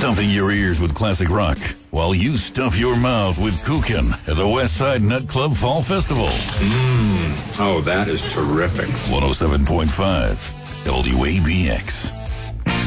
Stuffing your ears with classic rock while you stuff your mouth with Kukin at the West Side Nut Club Fall Festival. Oh, that is terrific. 107.5 WABX.